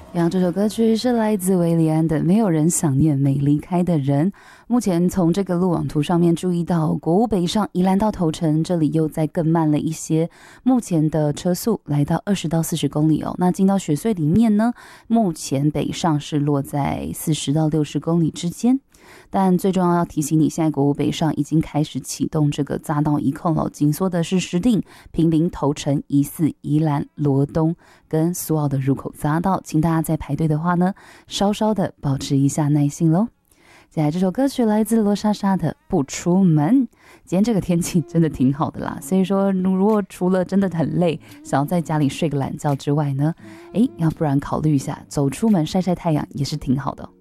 然后这首歌曲是来自维里安的《没有人想念没离开的人》。目前从这个路网图上面注意到，国五北上宜兰到头城，这里又再更慢了一些，目前的车速来到20到40公里哦。那进到雪隧里面呢，目前北上是落在40到60公里之间。但最重要提醒你，现在国五北上已经开始启动这个匝道一控了，紧缩的是石碇、坪林、头城、宜四、宜兰、罗东跟苏澳的入口匝道，请大家在排队的话呢，稍稍的保持一下耐心咯。接下来这首歌曲来自罗莎莎的《不出门》。今天这个天气真的挺好的啦，所以说如果除了真的很累，想要在家里睡个懒觉之外呢，要不然考虑一下走出门晒晒太阳也是挺好的。